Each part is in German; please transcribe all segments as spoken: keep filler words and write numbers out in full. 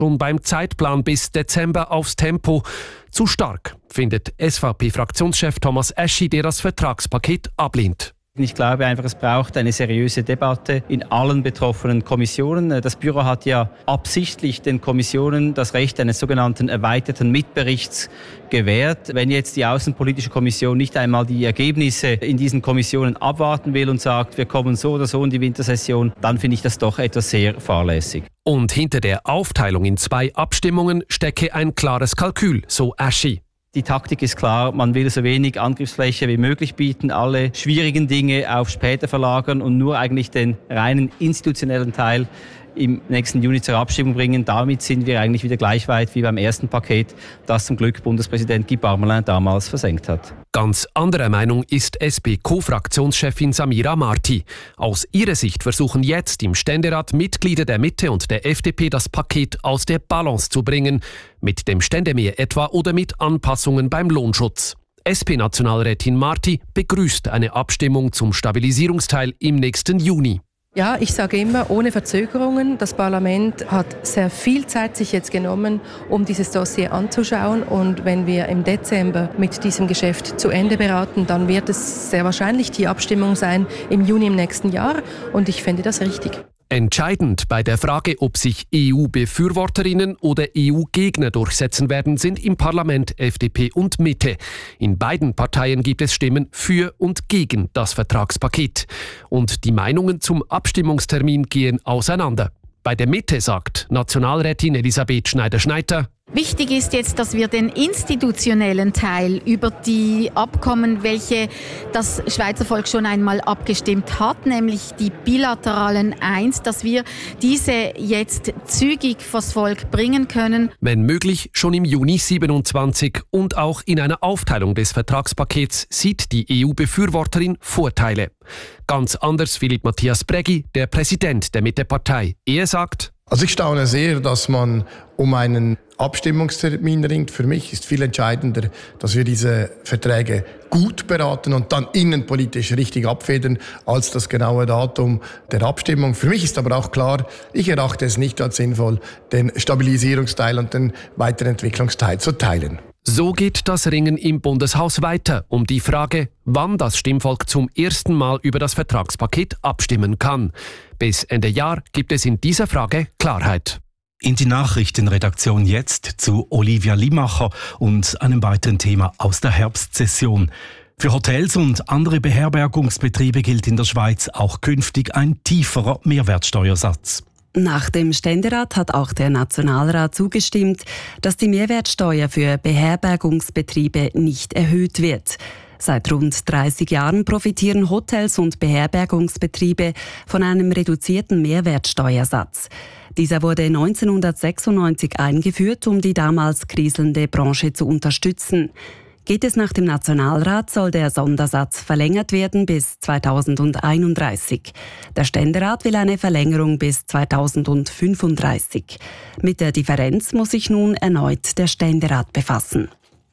schon beim Zeitplan bis Dezember aufs Tempo. Zu stark, findet S V P-Fraktionschef Thomas Eschi, der das Vertragspaket ablehnt. Ich glaube einfach, es braucht eine seriöse Debatte in allen betroffenen Kommissionen. Das Büro hat ja absichtlich den Kommissionen das Recht eines sogenannten erweiterten Mitberichts gewährt. Wenn jetzt die Außenpolitische Kommission nicht einmal die Ergebnisse in diesen Kommissionen abwarten will und sagt, wir kommen so oder so in die Wintersession, dann finde ich das doch etwas sehr fahrlässig. Und hinter der Aufteilung in zwei Abstimmungen stecke ein klares Kalkül, so Eschi. Die Taktik ist klar, man will so wenig Angriffsfläche wie möglich bieten, alle schwierigen Dinge auf später verlagern und nur eigentlich den reinen institutionellen Teil im nächsten Juni zur Abstimmung bringen. Damit sind wir eigentlich wieder gleich weit wie beim ersten Paket, das zum Glück Bundespräsident Guy Parmelin damals versenkt hat. Ganz anderer Meinung ist S P-Co-Fraktionschefin Samira Marti. Aus ihrer Sicht versuchen jetzt im Ständerat Mitglieder der Mitte und der F D P das Paket aus der Balance zu bringen, mit dem Ständemehr etwa oder mit Anpassungen beim Lohnschutz. S P-Nationalrätin Marti begrüßt eine Abstimmung zum Stabilisierungsteil im nächsten Juni. Ja, ich sage immer, ohne Verzögerungen. Das Parlament hat sehr viel Zeit sich jetzt genommen, um dieses Dossier anzuschauen. Und wenn wir im Dezember mit diesem Geschäft zu Ende beraten, dann wird es sehr wahrscheinlich die Abstimmung sein im Juni im nächsten Jahr. Und ich finde das richtig. Entscheidend bei der Frage, ob sich E U-Befürworterinnen oder E U-Gegner durchsetzen werden, sind im Parlament F D P und Mitte. In beiden Parteien gibt es Stimmen für und gegen das Vertragspaket. Und die Meinungen zum Abstimmungstermin gehen auseinander. Bei der Mitte sagt Nationalrätin Elisabeth Schneider-Schneider: Wichtig ist jetzt, dass wir den institutionellen Teil über die Abkommen, welche das Schweizer Volk schon einmal abgestimmt hat, nämlich die bilateralen eins, dass wir diese jetzt zügig vors Volk bringen können. Wenn möglich schon im Juni siebenundzwanzig und auch in einer Aufteilung des Vertragspakets sieht die E U-Befürworterin Vorteile. Ganz anders Philipp Matthias Brägi, der Präsident der Mittepartei. Er sagt: Also ich staune sehr, dass man um einen Abstimmungstermin ringt. Für mich ist viel entscheidender, dass wir diese Verträge gut beraten und dann innenpolitisch richtig abfedern, als das genaue Datum der Abstimmung. Für mich ist aber auch klar, ich erachte es nicht als sinnvoll, den Stabilisierungsteil und den Weiterentwicklungsteil zu teilen. So geht das Ringen im Bundeshaus weiter um die Frage, wann das Stimmvolk zum ersten Mal über das Vertragspaket abstimmen kann. Bis Ende Jahr gibt es in dieser Frage Klarheit. In die Nachrichtenredaktion jetzt zu Olivia Limacher und einem weiteren Thema aus der Herbstsession. Für Hotels und andere Beherbergungsbetriebe gilt in der Schweiz auch künftig ein tieferer Mehrwertsteuersatz. Nach dem Ständerat hat auch der Nationalrat zugestimmt, dass die Mehrwertsteuer für Beherbergungsbetriebe nicht erhöht wird. Seit rund dreißig Jahren profitieren Hotels und Beherbergungsbetriebe von einem reduzierten Mehrwertsteuersatz. Dieser wurde neunzehnhundertsechsundneunzig eingeführt, um die damals kriselnde Branche zu unterstützen. Geht es nach dem Nationalrat, soll der Sondersatz verlängert werden bis zweitausendeinunddreißig. Der Ständerat will eine Verlängerung bis zweitausendfünfunddreißig. Mit der Differenz muss sich nun erneut der Ständerat befassen.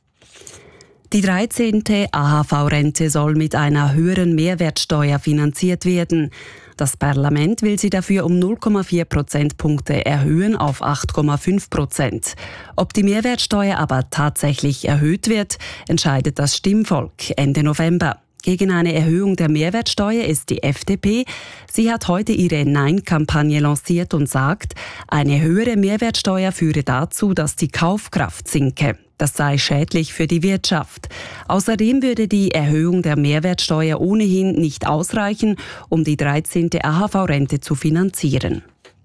Die dreizehnte A H V-Rente soll mit einer höheren Mehrwertsteuer finanziert werden. Das Parlament will sie dafür um null Komma vier Prozentpunkte erhöhen auf acht Komma fünf Prozent. Ob die Mehrwertsteuer aber tatsächlich erhöht wird, entscheidet das Stimmvolk Ende November. Gegen eine Erhöhung der Mehrwertsteuer ist die F D P. Sie hat heute ihre Nein-Kampagne lanciert und sagt, eine höhere Mehrwertsteuer führe dazu, dass die Kaufkraft sinke. Das sei schädlich für die Wirtschaft. Außerdem würde die Erhöhung der Mehrwertsteuer ohnehin nicht ausreichen, um die dreizehnte A H V-Rente zu finanzieren.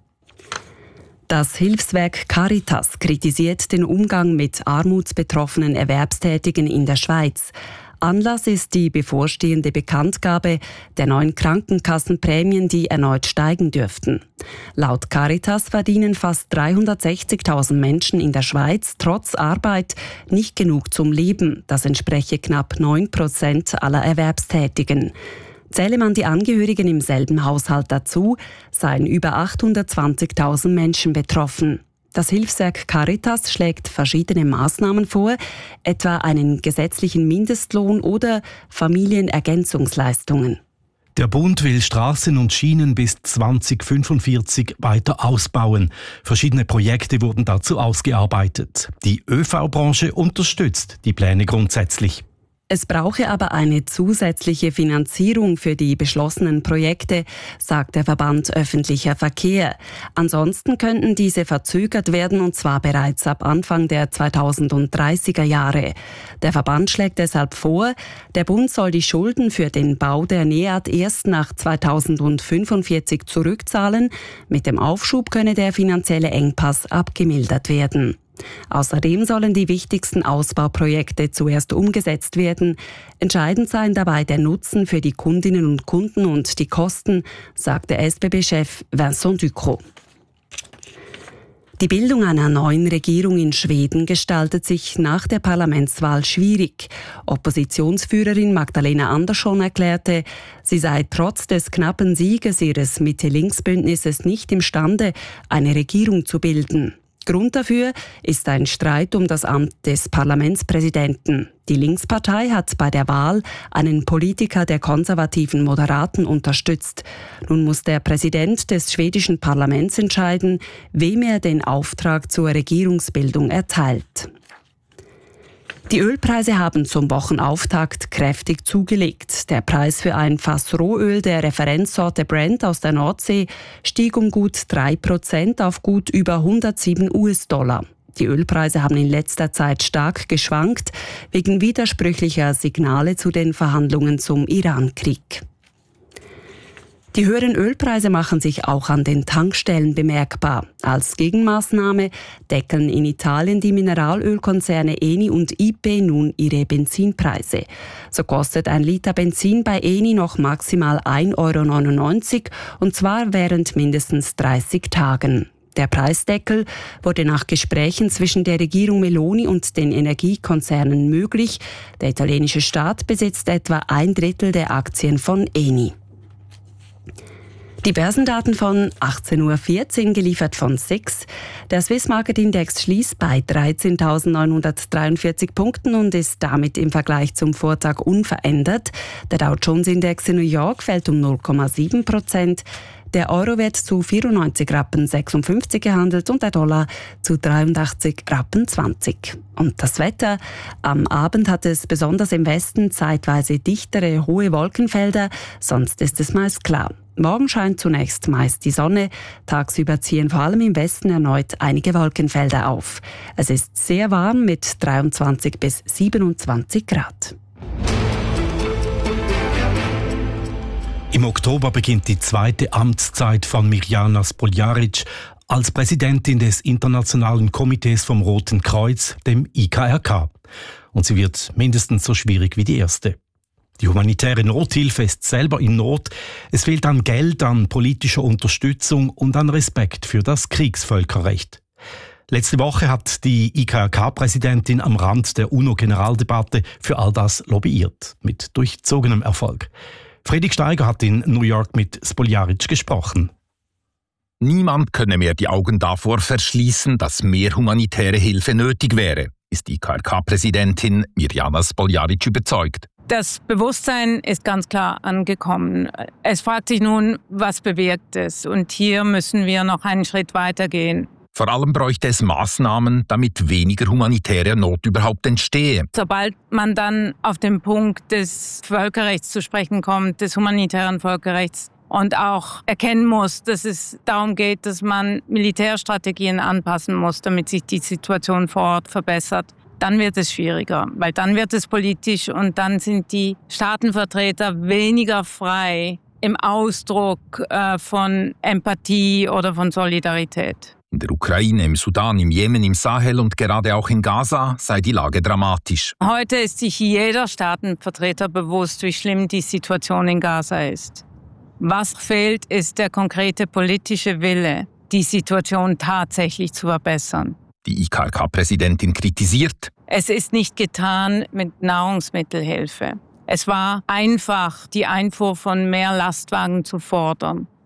Das Hilfswerk Caritas kritisiert den Umgang mit armutsbetroffenen Erwerbstätigen in der Schweiz. Anlass ist die bevorstehende Bekanntgabe der neuen Krankenkassenprämien, die erneut steigen dürften. Laut Caritas verdienen fast dreihundertsechzigtausend Menschen in der Schweiz trotz Arbeit nicht genug zum Leben. Das entspreche knapp neun Prozent aller Erwerbstätigen. Zähle man die Angehörigen im selben Haushalt dazu, seien über achthundertzwanzigtausend Menschen betroffen. Das Hilfswerk Caritas schlägt verschiedene Maßnahmen vor, etwa einen gesetzlichen Mindestlohn oder Familienergänzungsleistungen. Der Bund will Straßen und Schienen bis zweitausendfünfundvierzig weiter ausbauen. Verschiedene Projekte wurden dazu ausgearbeitet. Die ÖV-Branche unterstützt die Pläne grundsätzlich. Es brauche aber eine zusätzliche Finanzierung für die beschlossenen Projekte, sagt der Verband Öffentlicher Verkehr. Ansonsten könnten diese verzögert werden, und zwar bereits ab Anfang der zweitausenddreißiger Jahre. Der Verband schlägt deshalb vor, der Bund soll die Schulden für den Bau der NEAT erst nach zweitausendfünfundvierzig zurückzahlen. Mit dem Aufschub könne der finanzielle Engpass abgemildert werden. Außerdem sollen die wichtigsten Ausbauprojekte zuerst umgesetzt werden. Entscheidend seien dabei der Nutzen für die Kundinnen und Kunden und die Kosten, sagte S B B-Chef Vincent Ducrot. Die Bildung einer neuen Regierung in Schweden gestaltet sich nach der Parlamentswahl schwierig. Oppositionsführerin Magdalena Andersson erklärte, sie sei trotz des knappen Sieges ihres Mitte-Links-Bündnisses nicht imstande, eine Regierung zu bilden. Grund dafür ist ein Streit um das Amt des Parlamentspräsidenten. Die Linkspartei hat bei der Wahl einen Politiker der konservativen Moderaten unterstützt. Nun muss der Präsident des schwedischen Parlaments entscheiden, wem er den Auftrag zur Regierungsbildung erteilt. Die Ölpreise haben zum Wochenauftakt kräftig zugelegt. Der Preis für ein Fass Rohöl der Referenzsorte Brent aus der Nordsee stieg um gut drei Prozent auf gut über hundertsieben US-Dollar. Die Ölpreise haben in letzter Zeit stark geschwankt, wegen widersprüchlicher Signale zu den Verhandlungen zum Iran-Krieg. Die höheren Ölpreise machen sich auch an den Tankstellen bemerkbar. Als Gegenmaßnahme deckeln in Italien die Mineralölkonzerne Eni und I P nun ihre Benzinpreise. So kostet ein Liter Benzin bei Eni noch maximal ein Euro neunundneunzig, und zwar während mindestens dreißig Tagen. Der Preisdeckel wurde nach Gesprächen zwischen der Regierung Meloni und den Energiekonzernen möglich. Der italienische Staat besitzt etwa ein Drittel der Aktien von Eni. Die Börsendaten von achtzehn Uhr vierzehn, geliefert von S I X. Der Swiss Market Index schließt bei dreizehntausendneunhundertdreiundvierzig Punkten und ist damit im Vergleich zum Vortag unverändert. Der Dow Jones Index in New York fällt um null Komma sieben Prozent. Der Euro wird zu vierundneunzig Rappen sechsundfünfzig gehandelt und der Dollar zu dreiundachtzig Rappen zwanzig. Und das Wetter? Am Abend hat es besonders im Westen zeitweise dichtere, hohe Wolkenfelder, sonst ist es meist klar. Morgen scheint zunächst meist die Sonne, tagsüber ziehen vor allem im Westen erneut einige Wolkenfelder auf. Es ist sehr warm mit dreiundzwanzig bis siebenundzwanzig Grad. Im Oktober beginnt die zweite Amtszeit von Mirjana Spoljaric als Präsidentin des Internationalen Komitees vom Roten Kreuz, dem I K R K. Und sie wird mindestens so schwierig wie die erste. Die humanitäre Nothilfe ist selber in Not. Es fehlt an Geld, an politischer Unterstützung und an Respekt für das Kriegsvölkerrecht. Letzte Woche hat die I K R K-Präsidentin am Rand der UNO-Generaldebatte für all das lobbyiert, mit durchzogenem Erfolg. Friedrich Steiger hat in New York mit Spoljaric gesprochen. Niemand könne mehr die Augen davor verschließen, dass mehr humanitäre Hilfe nötig wäre, ist I K R K-Präsidentin Mirjana Spoljaric überzeugt. Das Bewusstsein ist ganz klar angekommen. Es fragt sich nun, was bewirkt es? Und hier müssen wir noch einen Schritt weiter gehen. Vor allem bräuchte es Maßnahmen, damit weniger humanitäre Not überhaupt entstehe. Sobald man dann auf den Punkt des Völkerrechts zu sprechen kommt, des humanitären Völkerrechts, und auch erkennen muss, dass es darum geht, dass man Militärstrategien anpassen muss, damit sich die Situation vor Ort verbessert, dann wird es schwieriger, weil dann wird es politisch und dann sind die Staatenvertreter weniger frei im Ausdruck äh, von Empathie oder von Solidarität. In der Ukraine, im Sudan, im Jemen, im Sahel und gerade auch in Gaza sei die Lage dramatisch. Heute ist sich jeder Staatenvertreter bewusst, wie schlimm die Situation in Gaza ist. Was fehlt, ist der konkrete politische Wille, die Situation tatsächlich zu verbessern. Die I K R K-Präsidentin kritisiert: Es ist nicht getan mit Nahrungsmittelhilfe. Es war einfach, die Einfuhr von mehr Lastwagen zu fordern.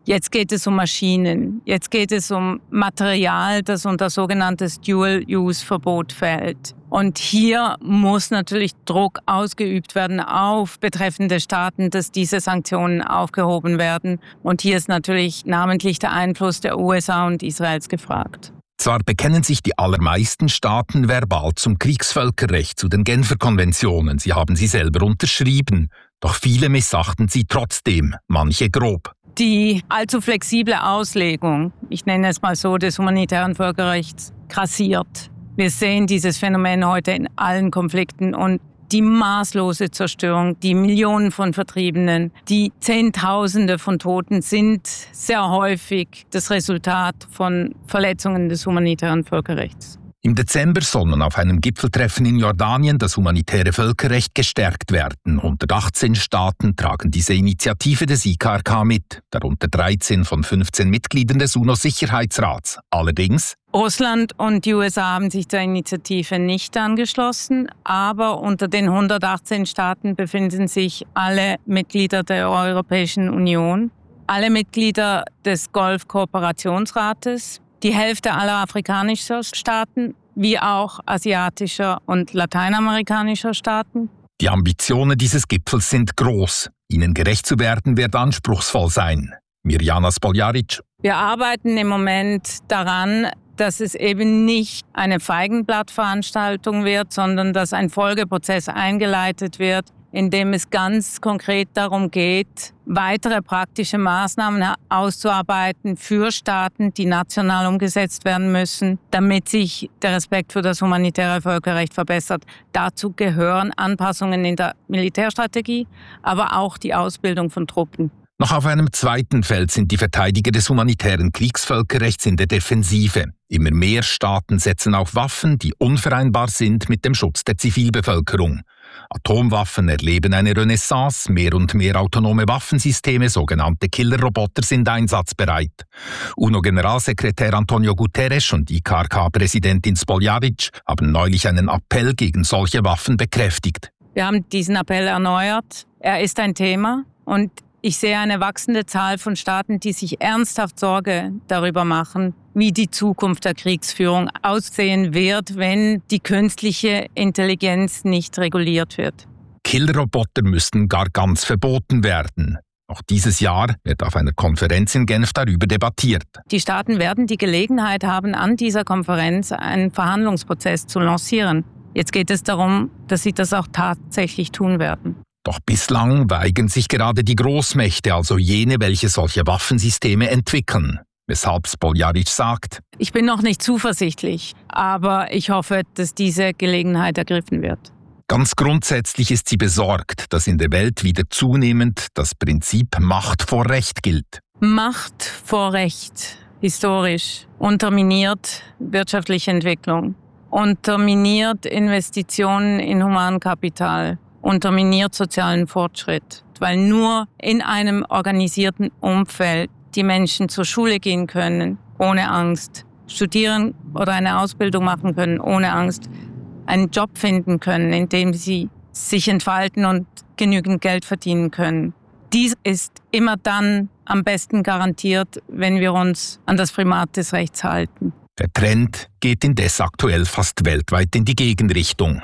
Jetzt geht es um Maschinen, jetzt geht es um Material, das unter sogenanntes Dual-Use-Verbot fällt. Und hier muss natürlich Druck ausgeübt werden auf betreffende Staaten, dass diese Sanktionen aufgehoben werden. Und hier ist natürlich namentlich der Einfluss der U S A und Israels gefragt. Zwar bekennen sich die allermeisten Staaten verbal zum Kriegsvölkerrecht, zu den Genfer Konventionen. Sie haben sie selber unterschrieben. Doch viele missachten sie trotzdem, manche grob. Die allzu flexible Auslegung, ich nenne es mal so, des humanitären Völkerrechts grassiert. Wir sehen dieses Phänomen heute in allen Konflikten und die maßlose Zerstörung, die Millionen von Vertriebenen, die Zehntausende von Toten sind sehr häufig das Resultat von Verletzungen des humanitären Völkerrechts. Im Dezember soll nun auf einem Gipfeltreffen in Jordanien das humanitäre Völkerrecht gestärkt werden. hundertachtzehn Staaten tragen diese Initiative des I K R K mit, darunter dreizehn von fünfzehn Mitgliedern des UNO-Sicherheitsrats. Allerdings Russland und die U S A haben sich der Initiative nicht angeschlossen, aber unter den hundertachtzehn Staaten befinden sich alle Mitglieder der Europäischen Union, alle Mitglieder des Golf-Kooperationsrates, die Hälfte aller afrikanischer Staaten, wie auch asiatischer und lateinamerikanischer Staaten. Die Ambitionen dieses Gipfels sind groß. Ihnen gerecht zu werden, wird anspruchsvoll sein. Mirjana Spoljaric. Wir arbeiten im Moment daran, dass es eben nicht eine Feigenblattveranstaltung wird, sondern dass ein Folgeprozess eingeleitet wird, in dem es ganz konkret darum geht, weitere praktische Maßnahmen auszuarbeiten für Staaten, die national umgesetzt werden müssen, damit sich der Respekt für das humanitäre Völkerrecht verbessert. Dazu gehören Anpassungen in der Militärstrategie, aber auch die Ausbildung von Truppen. Noch auf einem zweiten Feld sind die Verteidiger des humanitären Kriegsvölkerrechts in der Defensive. Immer mehr Staaten setzen auf Waffen, die unvereinbar sind mit dem Schutz der Zivilbevölkerung. Atomwaffen erleben eine Renaissance, mehr und mehr autonome Waffensysteme, sogenannte Killerroboter, sind einsatzbereit. UNO-Generalsekretär Antonio Guterres und I K R K-Präsidentin Spoljaric haben neulich einen Appell gegen solche Waffen bekräftigt. Wir haben diesen Appell erneuert. Er ist ein Thema und ich sehe eine wachsende Zahl von Staaten, die sich ernsthaft Sorge darüber machen, wie die Zukunft der Kriegsführung aussehen wird, wenn die künstliche Intelligenz nicht reguliert wird. Killerroboter müssten gar ganz verboten werden. Auch dieses Jahr wird auf einer Konferenz in Genf darüber debattiert. Die Staaten werden die Gelegenheit haben, an dieser Konferenz einen Verhandlungsprozess zu lancieren. Jetzt geht es darum, dass sie das auch tatsächlich tun werden. Doch bislang weigern sich gerade die Großmächte, also jene, welche solche Waffensysteme entwickeln. Weshalb Spoljaric sagt: Ich bin noch nicht zuversichtlich, aber ich hoffe, dass diese Gelegenheit ergriffen wird. Ganz grundsätzlich ist sie besorgt, dass in der Welt wieder zunehmend das Prinzip Macht vor Recht gilt. Macht vor Recht, historisch, unterminiert wirtschaftliche Entwicklung, unterminiert Investitionen in Humankapital, unterminiert sozialen Fortschritt, weil nur in einem organisierten Umfeld die Menschen zur Schule gehen können, ohne Angst, studieren oder eine Ausbildung machen können, ohne Angst, einen Job finden können, in dem sie sich entfalten und genügend Geld verdienen können. Dies ist immer dann am besten garantiert, wenn wir uns an das Primat des Rechts halten. Der Trend geht indes aktuell fast weltweit in die Gegenrichtung.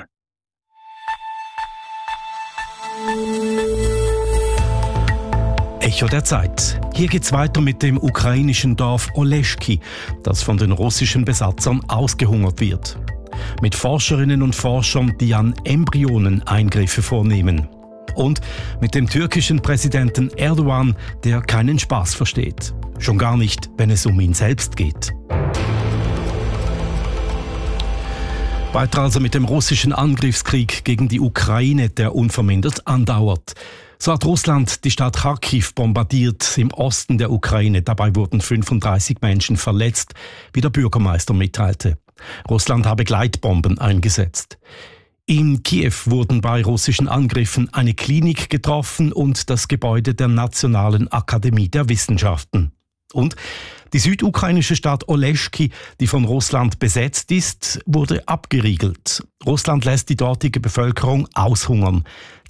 Echo der Zeit. Hier geht's weiter mit dem ukrainischen Dorf Oleschki, das von den russischen Besatzern ausgehungert wird. Mit Forscherinnen und Forschern, die an Embryonen Eingriffe vornehmen. Und mit dem türkischen Präsidenten Erdogan, der keinen Spaß versteht. Schon gar nicht, wenn es um ihn selbst geht. Weiter also mit dem russischen Angriffskrieg gegen die Ukraine, der unvermindert andauert. So hat Russland die Stadt Kharkiv bombardiert im Osten der Ukraine. Dabei wurden fünfunddreißig Menschen verletzt, wie der Bürgermeister mitteilte. Russland habe Gleitbomben eingesetzt. In Kiew wurden bei russischen Angriffen eine Klinik getroffen und das Gebäude der Nationalen Akademie der Wissenschaften. Und die südukrainische Stadt Oleschki, die von Russland besetzt ist, wurde abgeriegelt. Russland lässt die dortige Bevölkerung aushungern.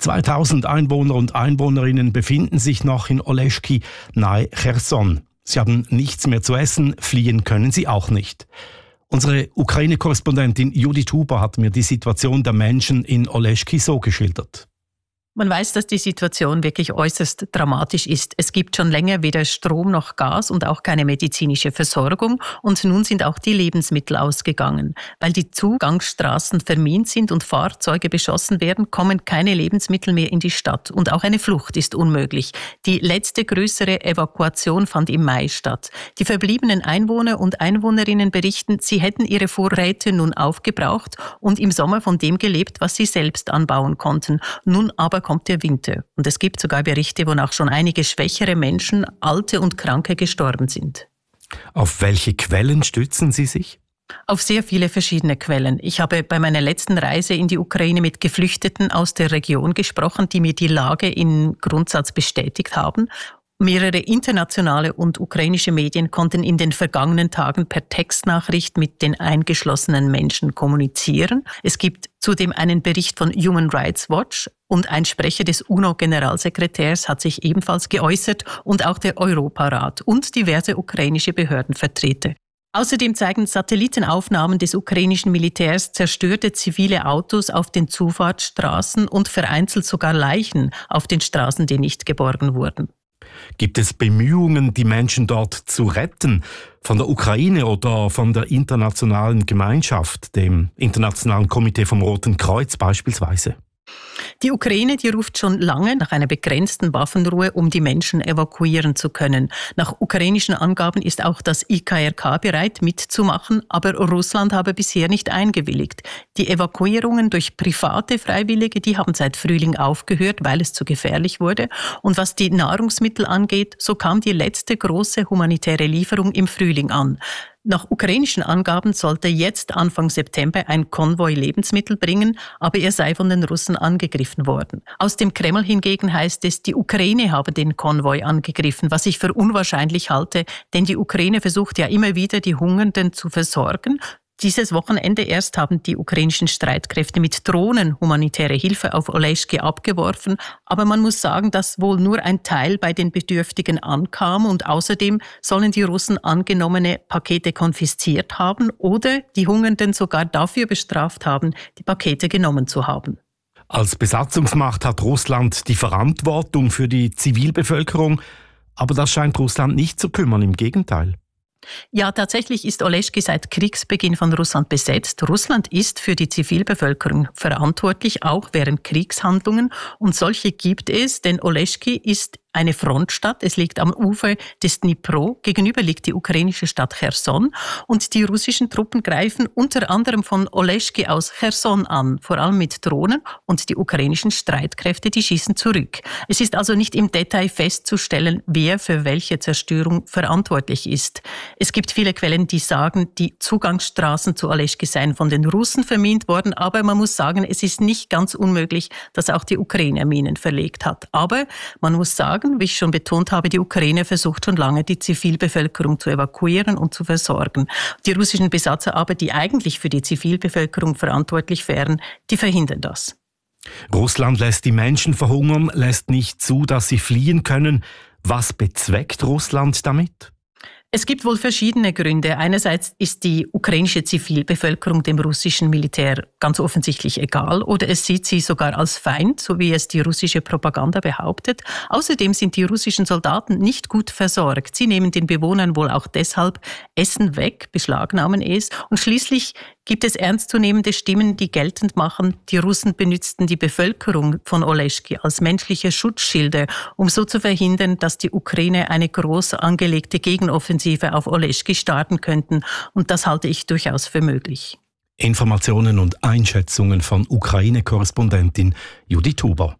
zweitausend Einwohner und Einwohnerinnen befinden sich noch in Oleschki nahe Cherson. Sie haben nichts mehr zu essen, fliehen können sie auch nicht. Unsere Ukraine-Korrespondentin Judith Huber hat mir die Situation der Menschen in Oleschki so geschildert. Man weiß, dass die Situation wirklich äußerst dramatisch ist. Es gibt schon länger weder Strom noch Gas und auch keine medizinische Versorgung. Und nun sind auch die Lebensmittel ausgegangen. Weil die Zugangsstraßen vermint sind und Fahrzeuge beschossen werden, kommen keine Lebensmittel mehr in die Stadt. Und auch eine Flucht ist unmöglich. Die letzte größere Evakuation fand im Mai statt. Die verbliebenen Einwohner und Einwohnerinnen berichten, sie hätten ihre Vorräte nun aufgebraucht und im Sommer von dem gelebt, was sie selbst anbauen konnten. Nun aber kommt der Winter. Und es gibt sogar Berichte, wonach schon einige schwächere Menschen, Alte und Kranke gestorben sind. Auf welche Quellen stützen Sie sich? Auf sehr viele verschiedene Quellen. Ich habe bei meiner letzten Reise in die Ukraine mit Geflüchteten aus der Region gesprochen, die mir die Lage im Grundsatz bestätigt haben. Mehrere internationale und ukrainische Medien konnten in den vergangenen Tagen per Textnachricht mit den eingeschlossenen Menschen kommunizieren. Es gibt zudem einen Bericht von Human Rights Watch und ein Sprecher des U N O-Generalsekretärs hat sich ebenfalls geäußert und auch der Europarat und diverse ukrainische Behördenvertreter. Außerdem zeigen Satellitenaufnahmen des ukrainischen Militärs zerstörte zivile Autos auf den Zufahrtsstraßen und vereinzelt sogar Leichen auf den Straßen, die nicht geborgen wurden. Gibt es Bemühungen, die Menschen dort zu retten? Von der Ukraine oder von der internationalen Gemeinschaft, dem Internationalen Komitee vom Roten Kreuz beispielsweise? Die Ukraine, die ruft schon lange nach einer begrenzten Waffenruhe, um die Menschen evakuieren zu können. Nach ukrainischen Angaben ist auch das I K R K bereit mitzumachen, aber Russland habe bisher nicht eingewilligt. Die Evakuierungen durch private Freiwillige, die haben seit Frühling aufgehört, weil es zu gefährlich wurde. Und was die Nahrungsmittel angeht, so kam die letzte große humanitäre Lieferung im Frühling an. Nach ukrainischen Angaben sollte jetzt Anfang September ein Konvoi Lebensmittel bringen, aber er sei von den Russen angegriffen worden. Aus dem Kreml hingegen heißt es, die Ukraine habe den Konvoi angegriffen, was ich für unwahrscheinlich halte, denn die Ukraine versucht ja immer wieder, die Hungernden zu versorgen. Dieses Wochenende erst haben die ukrainischen Streitkräfte mit Drohnen humanitäre Hilfe auf Oleschki abgeworfen. Aber man muss sagen, dass wohl nur ein Teil bei den Bedürftigen ankam. Und außerdem sollen die Russen angenommene Pakete konfisziert haben oder die Hungernden sogar dafür bestraft haben, die Pakete genommen zu haben. Als Besatzungsmacht hat Russland die Verantwortung für die Zivilbevölkerung. Aber das scheint Russland nicht zu kümmern, im Gegenteil. Ja, tatsächlich ist Oleschki seit Kriegsbeginn von Russland besetzt. Russland ist für die Zivilbevölkerung verantwortlich, auch während Kriegshandlungen. Und solche gibt es, denn Oleschki ist eine Frontstadt. Es liegt am Ufer des Dnipro. Gegenüber liegt die ukrainische Stadt Cherson. Und die russischen Truppen greifen unter anderem von Oleschki aus Cherson an, vor allem mit Drohnen. Und die ukrainischen Streitkräfte, die schießen zurück. Es ist also nicht im Detail festzustellen, wer für welche Zerstörung verantwortlich ist. Es gibt viele Quellen, die sagen, die Zugangsstraßen zu Oleschki seien von den Russen vermint worden. Aber man muss sagen, es ist nicht ganz unmöglich, dass auch die Ukraine Minen verlegt hat. Aber man muss sagen, wie ich schon betont habe, die Ukraine versucht schon lange, die Zivilbevölkerung zu evakuieren und zu versorgen. Die russischen Besatzer aber, die eigentlich für die Zivilbevölkerung verantwortlich wären, die verhindern das. Russland lässt die Menschen verhungern, lässt nicht zu, dass sie fliehen können. Was bezweckt Russland damit? Es gibt wohl verschiedene Gründe. Einerseits ist die ukrainische Zivilbevölkerung dem russischen Militär ganz offensichtlich egal oder es sieht sie sogar als Feind, so wie es die russische Propaganda behauptet. Außerdem sind die russischen Soldaten nicht gut versorgt. Sie nehmen den Bewohnern wohl auch deshalb Essen weg, beschlagnahmen es und schließlich gibt es ernstzunehmende Stimmen, die geltend machen, die Russen benützten die Bevölkerung von Oleschki als menschliche Schutzschilde, um so zu verhindern, dass die Ukraine eine groß angelegte Gegenoffensive auf Oleschki starten könnten. Und das halte ich durchaus für möglich. Informationen und Einschätzungen von Ukraine-Korrespondentin Judith Huber.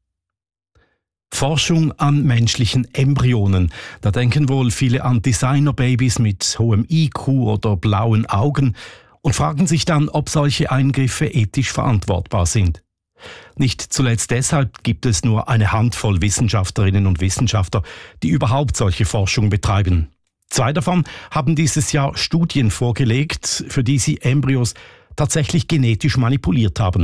Forschung an menschlichen Embryonen. Da denken wohl viele an Designerbabys mit hohem I Q oder blauen Augen und fragen sich dann, ob solche Eingriffe ethisch verantwortbar sind. Nicht zuletzt deshalb gibt es nur eine Handvoll Wissenschaftlerinnen und Wissenschaftler, die überhaupt solche Forschung betreiben. Zwei davon haben dieses Jahr Studien vorgelegt, für die sie Embryos tatsächlich genetisch manipuliert haben.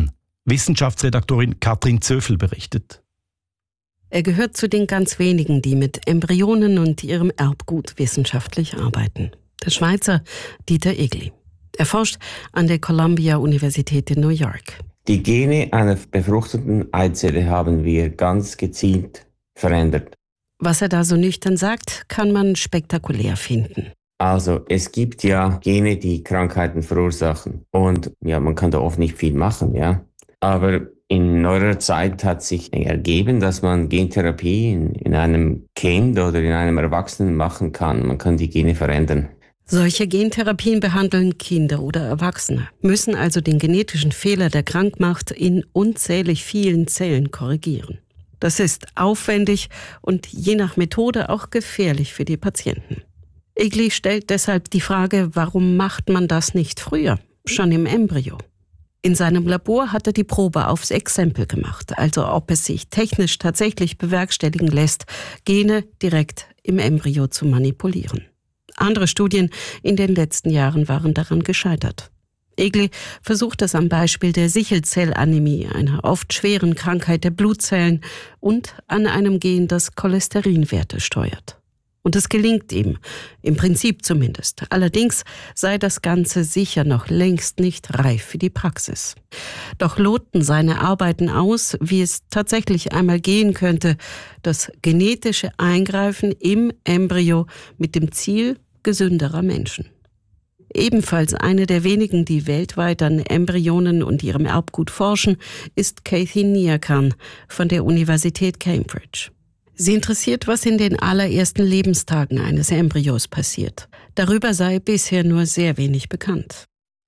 Wissenschaftsredaktorin Katrin Zöfel berichtet. Er gehört zu den ganz wenigen, die mit Embryonen und ihrem Erbgut wissenschaftlich arbeiten. Der Schweizer Dieter Egli. Er forscht an der Columbia-Universität in New York. Die Gene einer befruchteten Eizelle haben wir ganz gezielt verändert. Was er da so nüchtern sagt, kann man spektakulär finden. Also es gibt ja Gene, die Krankheiten verursachen. Und ja, man kann da oft nicht viel machen, ja. Aber in neuerer Zeit hat sich ergeben, dass man Gentherapie in, in einem Kind oder in einem Erwachsenen machen kann. Man kann die Gene verändern. Solche Gentherapien behandeln Kinder oder Erwachsene, müssen also den genetischen Fehler, der krank macht, in unzählig vielen Zellen korrigieren. Das ist aufwendig und je nach Methode auch gefährlich für die Patienten. Egli stellt deshalb die Frage, warum macht man das nicht früher, schon im Embryo? In seinem Labor hat er die Probe aufs Exempel gemacht, also ob es sich technisch tatsächlich bewerkstelligen lässt, Gene direkt im Embryo zu manipulieren. Andere Studien in den letzten Jahren waren daran gescheitert. Egli versucht es am Beispiel der Sichelzellanämie, einer oft schweren Krankheit der Blutzellen, und an einem Gen, das Cholesterinwerte steuert. Und es gelingt ihm, im Prinzip zumindest. Allerdings sei das Ganze sicher noch längst nicht reif für die Praxis. Doch loten seine Arbeiten aus, wie es tatsächlich einmal gehen könnte, das genetische Eingreifen im Embryo mit dem Ziel gesünderer Menschen. Ebenfalls eine der wenigen, die weltweit an Embryonen und ihrem Erbgut forschen, ist Kathy Niakan von der Universität Cambridge. Sie interessiert, was in den allerersten Lebenstagen eines Embryos passiert. Darüber sei bisher nur sehr wenig bekannt.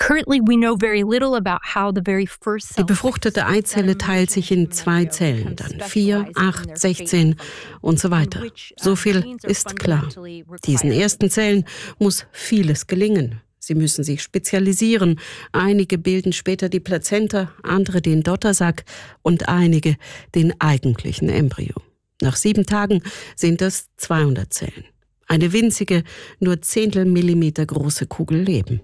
Die befruchtete Eizelle teilt sich in zwei Zellen, dann vier, acht, sechzehn und so weiter. So viel ist klar. Diesen ersten Zellen muss vieles gelingen. Sie müssen sich spezialisieren. Einige bilden später die Plazenta, andere den Dottersack und einige den eigentlichen Embryo. Nach sieben Tagen sind es zweihundert Zellen. Eine winzige, nur Zehntel Millimeter große Kugel Leben.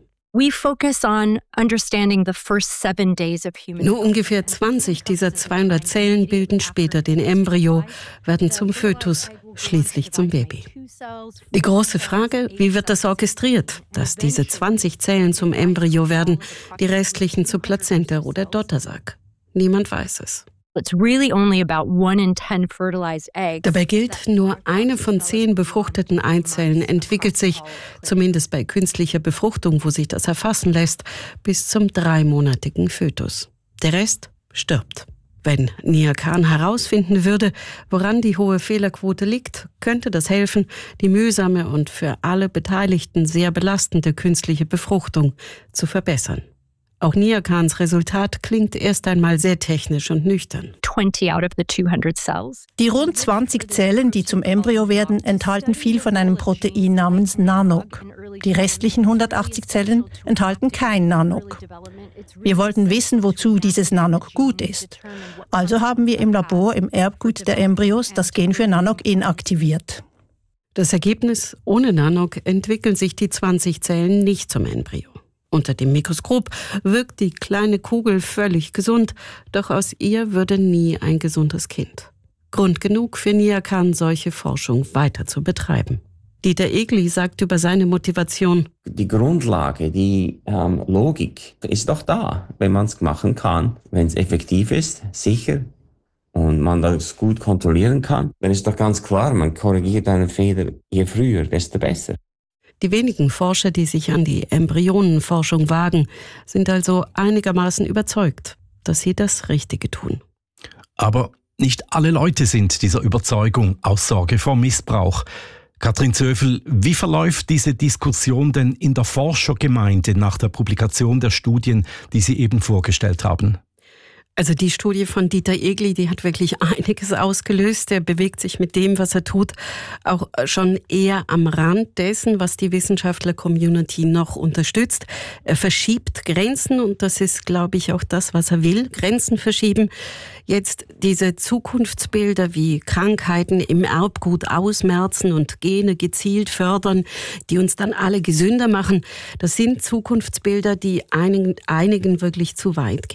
Nur ungefähr zwanzig dieser zweihundert Zellen bilden später den Embryo, werden zum Fötus, schließlich zum Baby. Die große Frage, wie wird das orchestriert, dass diese zwanzig Zellen zum Embryo werden, die restlichen zu Plazenta oder Dottersack? Niemand weiß es. Dabei gilt, nur eine von zehn befruchteten Eizellen entwickelt sich, zumindest bei künstlicher Befruchtung, wo sich das erfassen lässt, bis zum dreimonatigen Fötus. Der Rest stirbt. Wenn Niakan herausfinden würde, woran die hohe Fehlerquote liegt, könnte das helfen, die mühsame und für alle Beteiligten sehr belastende künstliche Befruchtung zu verbessern. Auch Niakans Resultat klingt erst einmal sehr technisch und nüchtern. Die rund zwanzig Zellen, die zum Embryo werden, enthalten viel von einem Protein namens Nanoq. Die restlichen hundertachtzig Zellen enthalten kein Nanoq. Wir wollten wissen, wozu dieses Nanoq gut ist. Also haben wir im Labor im Erbgut der Embryos das Gen für Nanoq inaktiviert. Das Ergebnis: Ohne Nanoq entwickeln sich die zwanzig Zellen nicht zum Embryo. Unter dem Mikroskop wirkt die kleine Kugel völlig gesund, doch aus ihr würde nie ein gesundes Kind. Grund genug für Niakan, solche Forschung weiter zu betreiben. Dieter Egli sagt über seine Motivation: Die Grundlage, die ähm, Logik ist doch da, wenn man es machen kann. Wenn es effektiv ist, sicher, und man das gut kontrollieren kann, dann ist doch ganz klar, man korrigiert einen Fehler je früher, desto besser. Die wenigen Forscher, die sich an die Embryonenforschung wagen, sind also einigermaßen überzeugt, dass sie das Richtige tun. Aber nicht alle Leute sind dieser Überzeugung aus Sorge vor Missbrauch. Katrin Zöfel, wie verläuft diese Diskussion denn in der Forschergemeinde nach der Publikation der Studien, die Sie eben vorgestellt haben? Also die Studie von Dieter Egli, die hat wirklich einiges ausgelöst. Er bewegt sich mit dem, was er tut, auch schon eher am Rand dessen, was die Wissenschaftler-Community noch unterstützt. Er verschiebt Grenzen und das ist, glaube ich, auch das, was er will. Grenzen verschieben. Jetzt diese Zukunftsbilder wie Krankheiten im Erbgut ausmerzen und Gene gezielt fördern, die uns dann alle gesünder machen. Das sind Zukunftsbilder, die einigen, einigen wirklich zu weit gehen.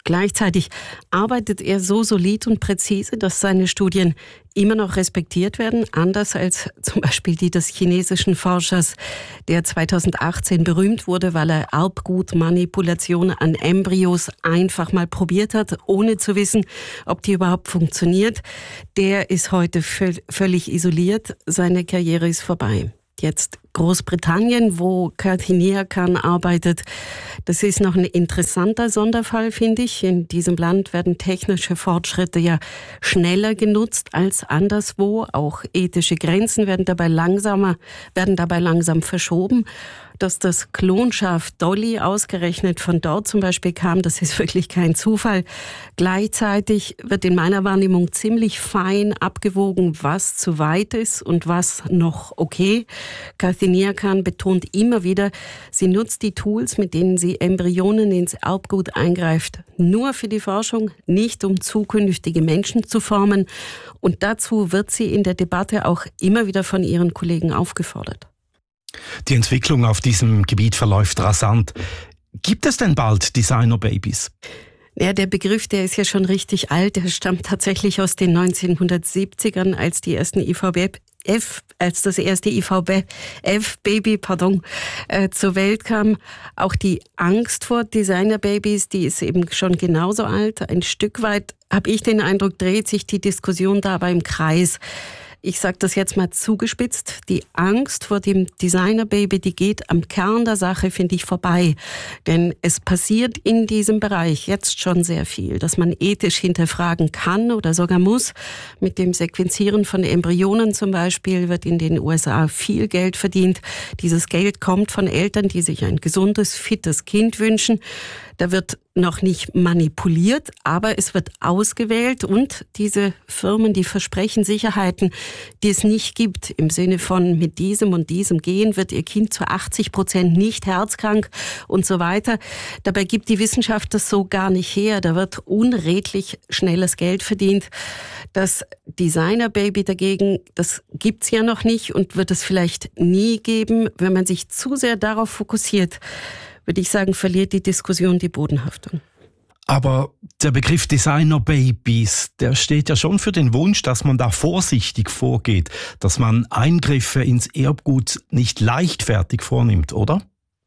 Gleichzeitig arbeitet er so solid und präzise, dass seine Studien immer noch respektiert werden, anders als zum Beispiel die des chinesischen Forschers, der zweitausendachtzehn berühmt wurde, weil er Erbgutmanipulation an Embryos einfach mal probiert hat, ohne zu wissen, ob die überhaupt funktioniert. Der ist heute völ- völlig isoliert, seine Karriere ist vorbei. Jetzt Großbritannien, wo Karthinier Khan arbeitet. Das ist noch ein interessanter Sonderfall, finde ich. In diesem Land werden technische Fortschritte ja schneller genutzt als anderswo. Auch ethische Grenzen werden dabei langsamer, werden dabei langsam verschoben. Dass das Klonschaf Dolly ausgerechnet von dort zum Beispiel kam, das ist wirklich kein Zufall. Gleichzeitig wird in meiner Wahrnehmung ziemlich fein abgewogen, was zu weit ist und was noch okay. Karthinier Khan betont immer wieder, sie nutzt die Tools, mit denen sie Embryonen ins Erbgut eingreift, nur für die Forschung, nicht um zukünftige Menschen zu formen. Und dazu wird sie in der Debatte auch immer wieder von ihren Kollegen aufgefordert. Die Entwicklung auf diesem Gebiet verläuft rasant. Gibt es denn bald Designer-Babys? Ja, der Begriff, der ist ja schon richtig alt. Der stammt tatsächlich aus den neunzehnhundertsiebzigern, als die ersten I V B F, als das erste I V B F-Baby, pardon, äh, zur Welt kam. Auch die Angst vor Designer-Babys, die ist eben schon genauso alt. Ein Stück weit, habe ich den Eindruck, dreht sich die Diskussion dabei im Kreis. Ich sage das jetzt mal zugespitzt, die Angst vor dem Designer-Baby, die geht am Kern der Sache, finde ich, vorbei. Denn es passiert in diesem Bereich jetzt schon sehr viel, dass man ethisch hinterfragen kann oder sogar muss. Mit dem Sequenzieren von Embryonen zum Beispiel wird in den U S A viel Geld verdient. Dieses Geld kommt von Eltern, die sich ein gesundes, fittes Kind wünschen. Da wird noch nicht manipuliert, aber es wird ausgewählt und diese Firmen, die versprechen Sicherheiten, die es nicht gibt, im Sinne von mit diesem und diesem Gen wird ihr Kind zu achtzig Prozent nicht herzkrank und so weiter. Dabei gibt die Wissenschaft das so gar nicht her. Da wird unredlich schnelles Geld verdient. Das Designer-Baby dagegen, das gibt's ja noch nicht und wird es vielleicht nie geben, wenn man sich zu sehr darauf fokussiert, würde ich sagen, verliert die Diskussion die Bodenhaftung. Aber der Begriff Designer-Babys, der steht ja schon für den Wunsch, dass man da vorsichtig vorgeht, dass man Eingriffe ins Erbgut nicht leichtfertig vornimmt, oder?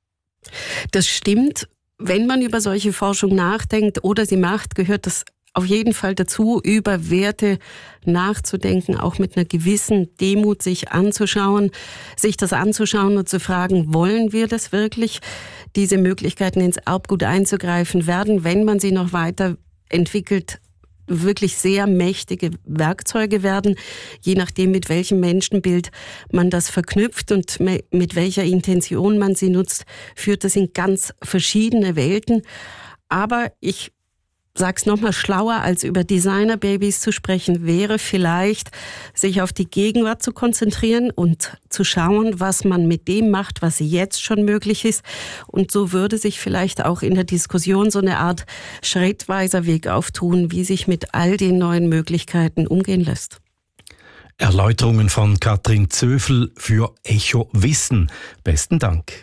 Das stimmt. Wenn man über solche Forschung nachdenkt oder sie macht, gehört das auf jeden Fall dazu, über Werte nachzudenken, auch mit einer gewissen Demut sich anzuschauen, sich das anzuschauen und zu fragen, wollen wir das wirklich? Diese Möglichkeiten ins Erbgut einzugreifen werden, wenn man sie noch weiter entwickelt, wirklich sehr mächtige Werkzeuge werden, je nachdem, mit welchem Menschenbild man das verknüpft und mit welcher Intention man sie nutzt, führt das in ganz verschiedene Welten. Aber ich sag's nochmal, schlauer als über Designer-Babys zu sprechen, wäre vielleicht, sich auf die Gegenwart zu konzentrieren und zu schauen, was man mit dem macht, was jetzt schon möglich ist. Und so würde sich vielleicht auch in der Diskussion so eine Art schrittweiser Weg auftun, wie sich mit all den neuen Möglichkeiten umgehen lässt. Erläuterungen von Katrin Zöfel für Echo Wissen. Besten Dank.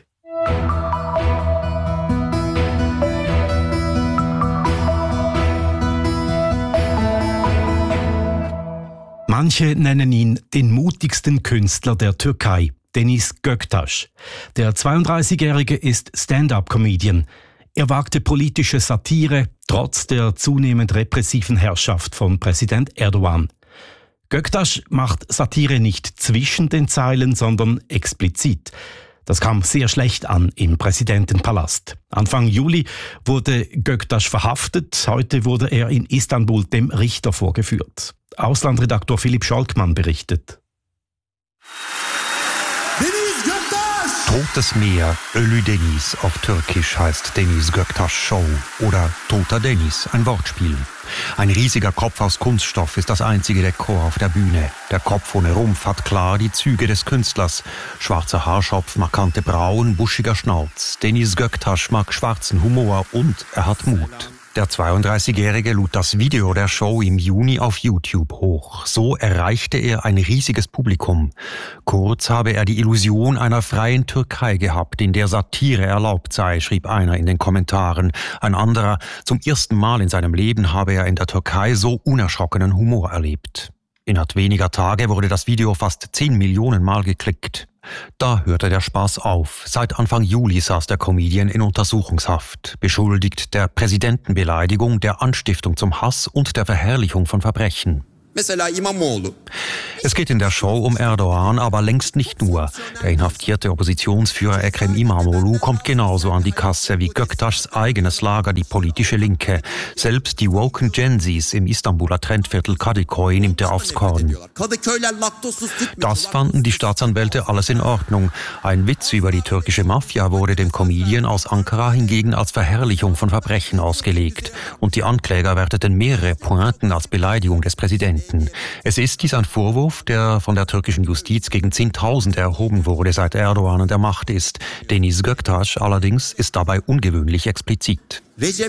Manche nennen ihn den mutigsten Künstler der Türkei, Deniz Göktaş. Der zweiunddreißigjährige ist Stand-up-Comedian. Er wagte politische Satire trotz der zunehmend repressiven Herrschaft von Präsident Erdogan. Göktaş macht Satire nicht zwischen den Zeilen, sondern explizit. Das kam sehr schlecht an im Präsidentenpalast. Anfang Juli wurde Göktaş verhaftet. Heute wurde er in Istanbul dem Richter vorgeführt. Auslandredaktor Philipp Scholkmann berichtet. Totes Meer, Ölü Deniz auf Türkisch heißt Deniz Göktaş Show oder Toter Deniz, ein Wortspiel. Ein riesiger Kopf aus Kunststoff ist das einzige Dekor auf der Bühne. Der Kopf ohne Rumpf hat klar die Züge des Künstlers. Schwarzer Haarschopf, markante Brauen, buschiger Schnauz. Deniz Göktaş mag schwarzen Humor und er hat Mut. Der zweiunddreißigjährige lud das Video der Show im Juni auf YouTube hoch. So erreichte er ein riesiges Publikum. Kurz habe er die Illusion einer freien Türkei gehabt, in der Satire erlaubt sei, schrieb einer in den Kommentaren. Ein anderer, zum ersten Mal in seinem Leben habe er in der Türkei so unerschrockenen Humor erlebt. Innerhalb weniger Tage wurde das Video fast zehn Millionen Mal geklickt. Da hörte der Spaß auf. Seit Anfang Juli saß der Comedian in Untersuchungshaft, beschuldigt der Präsidentenbeleidigung, der Anstiftung zum Hass und der Verherrlichung von Verbrechen. Es geht in der Show um Erdogan, aber längst nicht nur. Der inhaftierte Oppositionsführer Ekrem İmamoğlu kommt genauso an die Kasse wie Göktaşs eigenes Lager, die politische Linke. Selbst die woken Gen Zs im Istanbuler Trendviertel Kadıköy nimmt er aufs Korn. Das fanden die Staatsanwälte alles in Ordnung. Ein Witz über die türkische Mafia wurde dem Comedian aus Ankara hingegen als Verherrlichung von Verbrechen ausgelegt. Und die Ankläger werteten mehrere Pointen als Beleidigung des Präsidenten. Es ist dies ein Vorwurf, der von der türkischen Justiz gegen Zehntausende erhoben wurde, seit Erdogan an der Macht ist. Deniz Göktaş allerdings ist dabei ungewöhnlich explizit.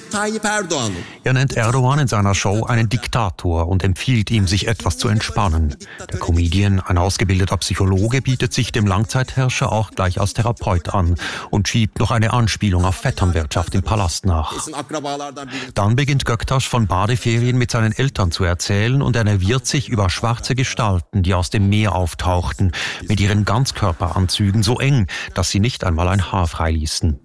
Er nennt Erdogan in seiner Show einen Diktator und empfiehlt ihm, sich etwas zu entspannen. Der Comedian, ein ausgebildeter Psychologe, bietet sich dem Langzeitherrscher auch gleich als Therapeut an und schiebt noch eine Anspielung auf Vetternwirtschaft im Palast nach. Dann beginnt Göktaş von Badeferien mit seinen Eltern zu erzählen und er nerviert sich über schwarze Gestalten, die aus dem Meer auftauchten, mit ihren Ganzkörperanzügen so eng, dass sie nicht einmal ein Haar freiließen.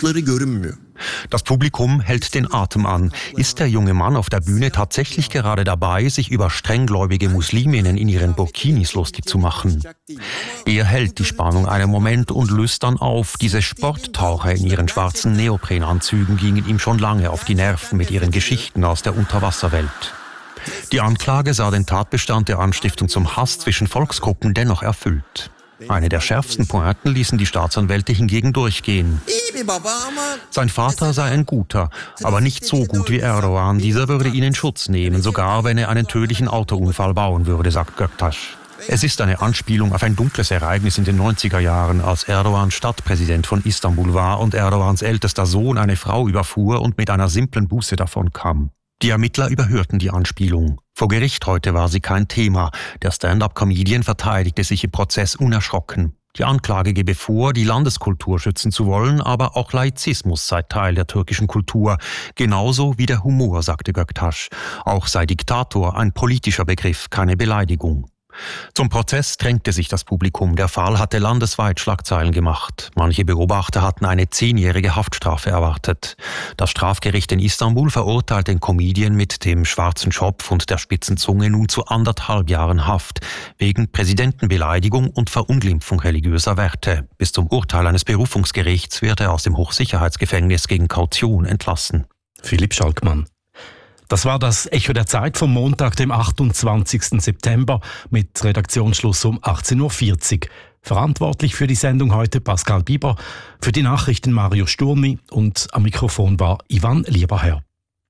Das Publikum hält den Atem an. Ist der junge Mann auf der Bühne tatsächlich gerade dabei, sich über strenggläubige Musliminnen in ihren Burkinis lustig zu machen? Er hält die Spannung einen Moment und löst dann auf. Diese Sporttaucher in ihren schwarzen Neoprenanzügen gingen ihm schon lange auf die Nerven mit ihren Geschichten aus der Unterwasserwelt. Die Anklage sah den Tatbestand der Anstiftung zum Hass zwischen Volksgruppen dennoch erfüllt. Eine der schärfsten Pointen ließen die Staatsanwälte hingegen durchgehen. Sein Vater sei ein guter, aber nicht so gut wie Erdogan. Dieser würde ihn in Schutz nehmen, sogar wenn er einen tödlichen Autounfall bauen würde, sagt Göktaş. Es ist eine Anspielung auf ein dunkles Ereignis in den neunziger Jahren, als Erdogan Stadtpräsident von Istanbul war und Erdogans ältester Sohn eine Frau überfuhr und mit einer simplen Buße davonkam. Die Ermittler überhörten die Anspielung. Vor Gericht heute war sie kein Thema. Der Stand-up-Comedian verteidigte sich im Prozess unerschrocken. Die Anklage gebe vor, die Landeskultur schützen zu wollen, aber auch Laizismus sei Teil der türkischen Kultur. Genauso wie der Humor, sagte Göktaş. Auch sei Diktator ein politischer Begriff, keine Beleidigung. Zum Prozess drängte sich das Publikum. Der Fall hatte landesweit Schlagzeilen gemacht. Manche Beobachter hatten eine zehnjährige Haftstrafe erwartet. Das Strafgericht in Istanbul verurteilt den Comedian mit dem schwarzen Schopf und der spitzen Zunge nun zu anderthalb Jahren Haft wegen Präsidentenbeleidigung und Verunglimpfung religiöser Werte. Bis zum Urteil eines Berufungsgerichts wird er aus dem Hochsicherheitsgefängnis gegen Kaution entlassen. Philipp Schalkmann. Das war das Echo der Zeit vom Montag, dem achtundzwanzigsten September, mit Redaktionsschluss um achtzehn Uhr vierzig. Verantwortlich für die Sendung heute Pascal Bieber, für die Nachrichten Mario Sturmi und am Mikrofon war Ivan Lieberherr.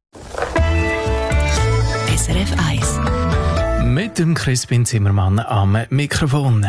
S R F eins. Mit dem Crispin Zimmermann am Mikrofon.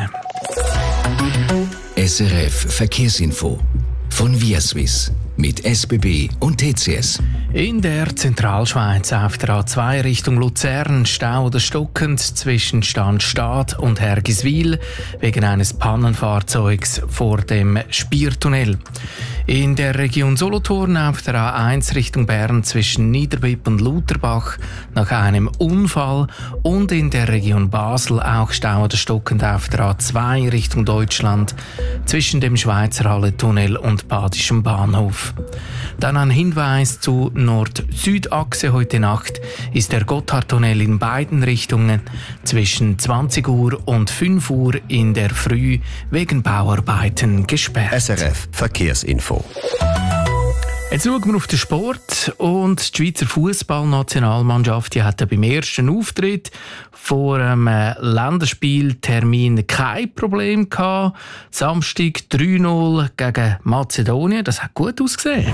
S R F Verkehrsinfo von Viaswiss mit S B B und T C S. In der Zentralschweiz auf der A zwei Richtung Luzern Stau oder stockend zwischen Stanstadt und Hergiswil wegen eines Pannenfahrzeugs vor dem Spiertunnel. In der Region Solothurn auf der A eins Richtung Bern zwischen Niederbipp und Lutherbach nach einem Unfall und in der Region Basel auch Stau oder stockend auf der A zwei Richtung Deutschland zwischen dem Schweizer Halletunnel und Badischem Bahnhof. Dann ein Hinweis zu Nord-Süd-Achse. Heute Nacht ist der Gotthardtunnel in beiden Richtungen zwischen zwanzig Uhr und fünf Uhr in der Früh wegen Bauarbeiten gesperrt. S R F Verkehrsinfo. Jetzt schauen wir auf den Sport und die Schweizer Fußballnationalmannschaft die hatte beim ersten Auftritt vor einem Länderspieltermin kein Problem gehabt. Samstag drei null gegen Mazedonien, das hat gut ausgesehen.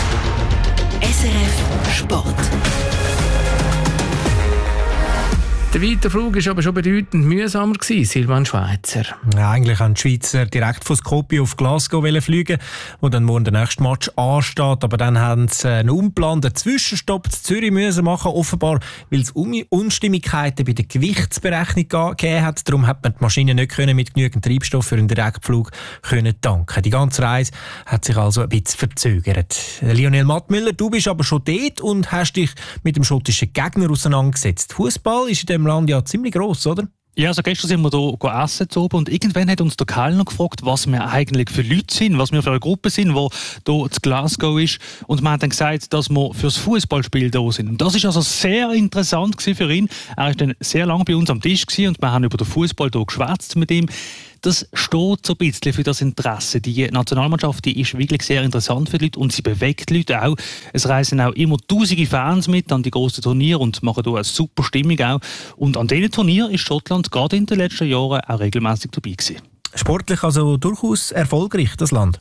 S R F Sport. Der Weiterflug war aber schon bedeutend mühsamer gewesen, Silvan Schweizer. Ja, eigentlich haben die Schweizer direkt von Skopje auf Glasgow fliegen, wo dann morgen der nächste Match ansteht. Aber dann haben sie einen unplanten Zwischenstopp in Zürich müssen machen, offenbar, weil es Unstimmigkeiten bei der Gewichtsberechnung gegeben hat. Darum hat man die Maschine nicht können mit genügend Treibstoff für einen Direktflug können tanken. Die ganze Reise hat sich also ein bisschen verzögert. Lionel Mattmüller, du bist aber schon dort und hast dich mit dem schottischen Gegner auseinandergesetzt. Fußball ist in diesem Land ja ziemlich gross, oder? Ja, also gestern sind wir hier essen oben und irgendwann hat uns der Kellner gefragt, was wir eigentlich für Leute sind, was wir für eine Gruppe sind, die hier in Glasgow ist. Und wir haben dann gesagt, dass wir für das Fußballspiel da sind. Und das ist also sehr interessant für ihn. Er war dann sehr lange bei uns am Tisch und wir haben über den Fußball hier geschwätzt mit ihm. Das steht so ein bisschen für das Interesse. Die Nationalmannschaft, die ist wirklich sehr interessant für die Leute und sie bewegt die Leute auch. Es reisen auch immer tausende Fans mit an die grossen Turniere und machen hier eine super Stimmung auch. Und an diesen Turnieren ist Schottland gerade in den letzten Jahren auch regelmäßig dabei gewesen. Sportlich also durchaus erfolgreich, das Land?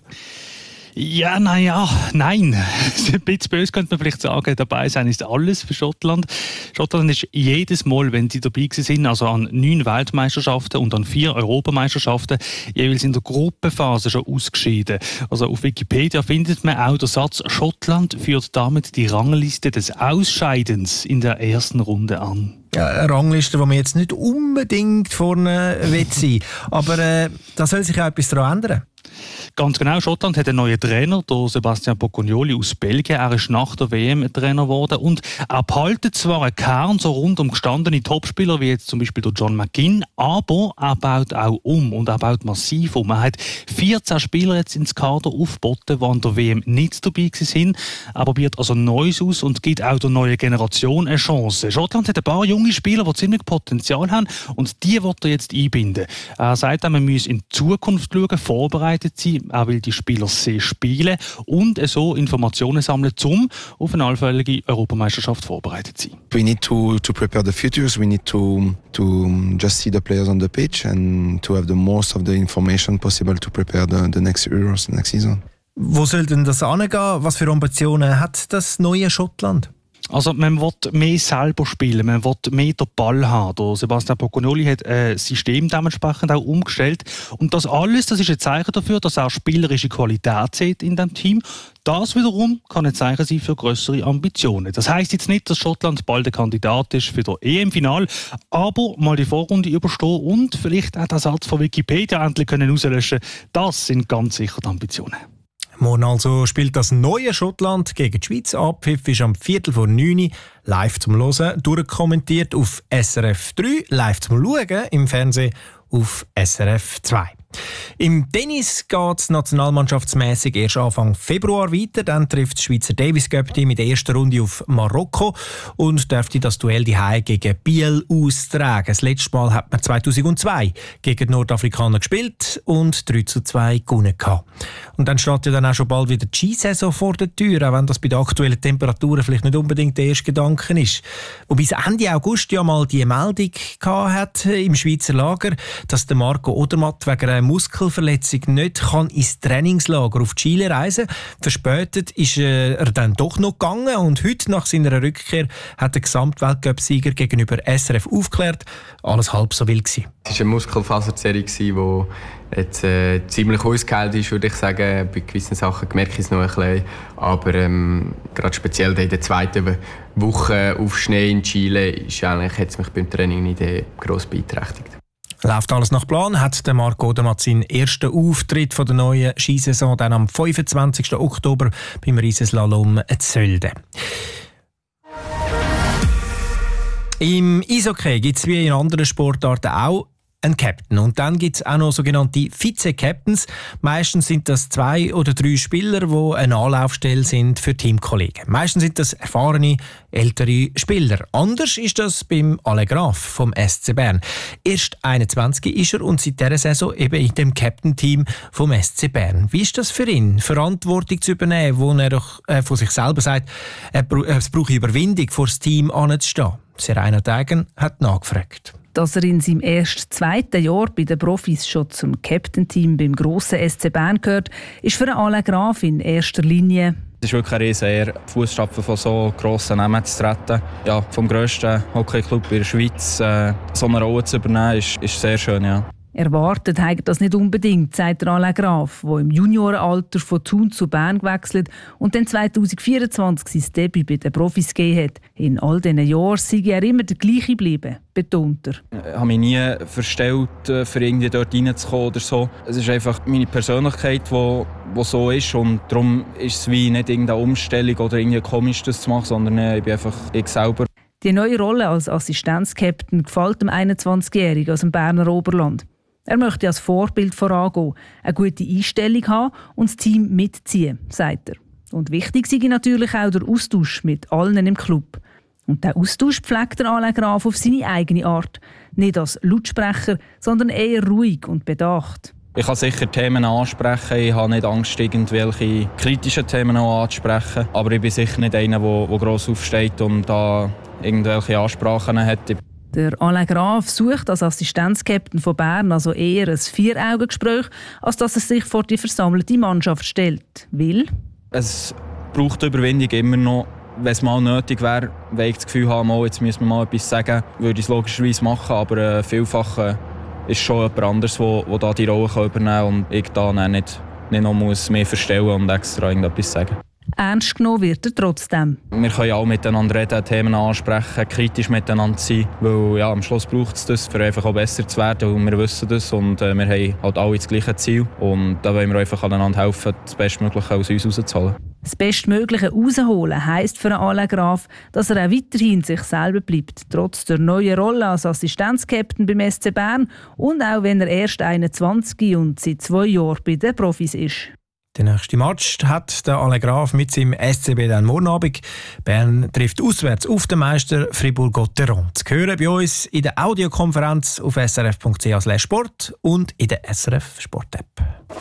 Ja, naja, nein. Ein bisschen böse könnte man vielleicht sagen, dabei sein ist alles für Schottland. Schottland ist jedes Mal, wenn sie dabei sind, also an neun Weltmeisterschaften und an vier Europameisterschaften, jeweils in der Gruppenphase schon ausgeschieden. Also auf Wikipedia findet man auch den Satz, Schottland führt damit die Rangliste des Ausscheidens in der ersten Runde an. Ja, eine Rangliste, die man jetzt nicht unbedingt vorne sein will. Aber äh, da soll sich auch etwas daran ändern. Ganz genau, Schottland hat einen neuen Trainer, der Sebastian Pocognoli aus Belgien. Er ist nach der W M Trainer geworden und er behaltet zwar einen Kern so rund um gestandene Topspieler, wie jetzt zum Beispiel der John McGinn, aber er baut auch um und er baut massiv um. Er hat vierzehn Spieler jetzt ins Kader aufgeboten, die an der W M nicht dabei waren. Er probiert also Neues aus und gibt auch der neuen Generation eine Chance. Schottland hat ein paar junge Spieler, die ziemlich Potenzial haben und die wird er jetzt einbinden. Er sagt, man muss in die Zukunft schauen, vorbereitet sein. Er will die Spieler sehen spielen und so Informationen sammeln, um auf eine allfällige Europameisterschaft vorbereitet zu sein. We need to, to prepare the futures. We need to, to just see the players on the pitch and to have the most of the information possible to prepare the, the next Euros, the next season. Wo soll denn das angehen? Was für Ambitionen hat das neue Schottland? Also man will mehr selber spielen, man will mehr den Ball haben. Der Sebastian Pocognoli hat ein System dementsprechend auch umgestellt. Und das alles, das ist ein Zeichen dafür, dass er spielerische Qualität sieht in diesem Team. Das wiederum kann ein Zeichen sein für grössere Ambitionen. Das heisst jetzt nicht, dass Schottland bald ein Kandidat ist für das E M-Final, aber mal die Vorrunde überstehen und vielleicht auch den Satz von Wikipedia endlich können rauslöschen. Das sind ganz sicher die Ambitionen. Morgen also spielt das neue Schottland gegen die Schweiz. Abpfiff ist am Viertel vor neun live zum Hören, durchkommentiert auf S R F drei, live zum Schauen im Fernsehen auf S R F zwei. Im Tennis geht es nationalmannschaftsmässig erst Anfang Februar weiter. Dann trifft das Schweizer Davis Cup Team in der ersten Runde auf Marokko und dürfte das Duell die Hause gegen Biel austragen. Das letzte Mal hat man zweitausendzwei gegen die Nordafrikaner gespielt und drei zu zwei gewonnen. Und dann steht ja dann auch schon bald wieder die Skisaison vor der Tür, auch wenn das bei den aktuellen Temperaturen vielleicht nicht unbedingt der erste Gedanke ist. Wobei es Ende August ja mal die Meldung hat im Schweizer Lager, dass der Marco Odermatt wegen einer Muskelverletzung nicht kann ins Trainingslager auf Chile reisen kann. Verspätet ist er dann doch noch gegangen und heute nach seiner Rückkehr hat der Gesamtweltcup-Sieger gegenüber S R F aufgeklärt, alles halb so wild gewesen. Es war eine Muskelfaserserie, die jetzt äh, ziemlich ausgeheilt ist, würde ich sagen. Bei gewissen Sachen merke ich es noch ein bisschen. Aber ähm, gerade speziell in der zweiten Woche auf Schnee in Chile ist eigentlich, hat es mich beim Training nicht äh, gross beeinträchtigt. Läuft alles nach Plan, hat der Marco Odermatt seinen ersten Auftritt von der neuen Skisaison dann am fünfundzwanzigsten Oktober beim Riesenslalom in Zölden. Im Eishockey gibt es wie in anderen Sportarten auch ein Captain. Und dann gibt es auch noch sogenannte Vize-Captains. Meistens sind das zwei oder drei Spieler, die eine Anlaufstelle sind für Teamkollegen. Meistens sind das erfahrene, ältere Spieler. Anders ist das beim Ale Graf vom S C Bern. Erst einundzwanzig ist er und seit dieser Saison eben in dem Captain-Team vom S C Bern. Wie ist das für ihn, Verantwortung zu übernehmen, wo er doch äh, von sich selber sagt, es brauche Überwindung, vor das Team anzustehen? Serena Degen hat nachgefragt. Dass er in seinem erst zweiten Jahr bei den Profis schon zum Captain-Team beim grossen S C Bern gehört, ist für Alain Graf in erster Linie. Es ist wirklich eine riesen Ehre, Fußstapfen von so grossen Namen zu treten. Ja, vom grössten Hockeyclub in der Schweiz äh, so eine Rolle zu übernehmen, ist, ist sehr schön. Ja. Erwartet hat er das nicht unbedingt, sagt Alain Graf, der im Juniorenalter von Thun zu Bern gewechselt und dann zwanzig vierundzwanzig sein Debüt bei den Profis gegeben hat. In all diesen Jahren sei er immer der gleiche geblieben, betont er. Ich habe mich nie verstellt, für irgendwie dort reinzukommen oder so. Es ist einfach meine Persönlichkeit, die, die so ist, und darum ist es wie nicht irgendeine Umstellung oder irgendwie komisch, das zu machen, sondern ich bin einfach ich selber. Die neue Rolle als Assistenzkapitän gefällt dem einundzwanzigjährigen aus dem Berner Oberland. Er möchte als Vorbild vorangehen, eine gute Einstellung haben und das Team mitziehen, sagt er. Und wichtig sei natürlich auch der Austausch mit allen im Club. Und der Austausch pflegt der Alain Graf auf seine eigene Art. Nicht als Lautsprecher, sondern eher ruhig und bedacht. Ich kann sicher Themen ansprechen, ich habe nicht Angst, irgendwelche kritischen Themen auch anzusprechen. Aber ich bin sicher nicht einer, der, der gross aufsteht und da irgendwelche Ansprachen hat. Der Alain Graf sucht als Assistenzkapitän von Bern also eher ein Vier-Augen-Gespräch, als dass er sich vor die versammelte Mannschaft stellt. Weil es braucht Überwindung immer noch. Wenn es mal nötig wäre, wenn ich das Gefühl habe, mal, jetzt müssen wir mal etwas sagen, würde ich es logischerweise machen, aber äh, vielfach äh, ist schon jemand anderes, der, der da die Rolle kann übernehmen kann und ich da nicht, nicht noch muss mehr verstellen und extra irgendetwas sagen. Ernst genommen wird er trotzdem. Wir können auch miteinander reden, Themen ansprechen, kritisch miteinander sein, weil ja, am Schluss braucht es das, für einfach auch besser zu werden, und wir wissen das und äh, wir haben halt alle das gleiche Ziel und da wollen wir einfach aneinander helfen, das Bestmögliche aus uns rauszuholen. Das Bestmögliche rausholen heisst für Alain Graf, dass er auch weiterhin sich selber bleibt, trotz der neuen Rolle als Assistenzkapitän beim S C Bern und auch wenn er erst einundzwanzig und seit zwei Jahren bei den Profis ist. Der nächste Match hat der Alain Graf mit seinem S C B dann morgen Abend. Bern trifft auswärts auf den Meister Fribourg-Gotteron. Zu hören bei uns in der Audiokonferenz auf s r f punkt c h slash sport und in der S R F Sport App.